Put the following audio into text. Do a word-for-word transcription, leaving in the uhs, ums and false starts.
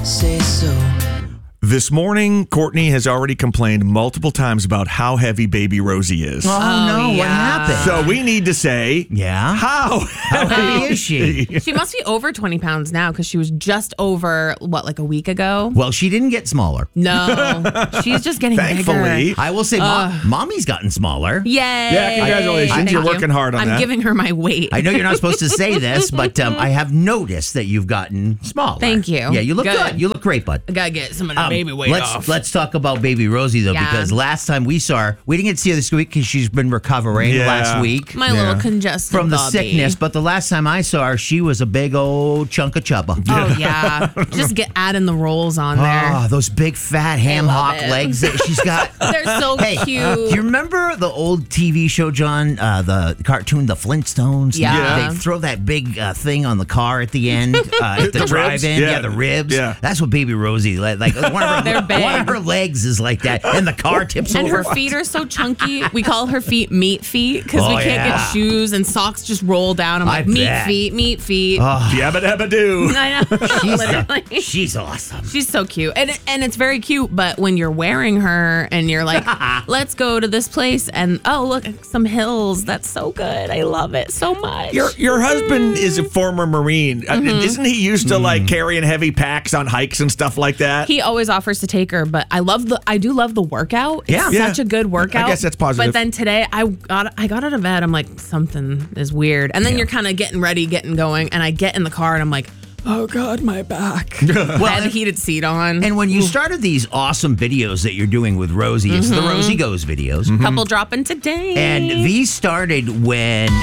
say so. This morning, Courtney has already complained multiple times about how heavy baby Rosie is. Oh, Oh, no, what yeah. happened? So we need to say, Yeah? how How heavy is she? She must be over twenty pounds now because she was just over, what, like a week ago? Well, she didn't get smaller. No, she's just getting Thankfully. bigger. I will say, Mo- mommy's gotten smaller. Yay. Yeah, congratulations. Thank You're you. working hard on I'm that. giving her my weight. I know you're not supposed to say this, but um, I have noticed that you've gotten smaller. Thank you. Yeah, you look good. Good. You look great, bud. I gotta get some of the Um, baby weight let's, off. Let's talk about baby Rosie, though, Yeah. because last time we saw her, we didn't get to see her this week because she's been recovering Yeah. last week my little congested from the bubby. sickness. But the last time I saw her, she was a big old chunk of chubba. Oh, yeah. Just get adding the rolls on there. Oh, those big fat ham love hock it. legs that she's got. They're so Hey, cute. do you remember the old T V show, John? Uh, the cartoon, The Flintstones? Yeah. Yeah. They throw that big uh, thing on the car at the end, uh, at the, The ribs? drive-in. Yeah. Yeah, the ribs. Yeah. That's what baby Rosie, like, like one, of her, They're big. one of her legs is like that, and the car tips And over. her feet are so chunky. We call her feet meat feet because Oh, we can't yeah. get shoes and socks just roll down. I'm I like, meat bet. feet, meat feet. Yabba dabba doo. I know. She's, Literally. she's awesome. She's so cute. And and it's very cute, but when you're wearing her and you're like, let's go to this place and oh, look, some hills. That's so good. I love it so much. Your your husband is a former Marine. Uh, Mm-hmm. Isn't he used to like carrying heavy packs on hikes and stuff like that? He always offers to take her, but I love the I do love the workout. It's Yeah. such Yeah. a good workout. I guess that's positive. But then today I got I got out of bed. I'm like, something is weird. And then you're kind of getting ready, getting going, and I get in the car and I'm like, oh God, my back. well, I had a heated seat on. And when you started these awesome videos that you're doing with Rosie, it's the Rosie Goes videos. couple dropping today. And these started when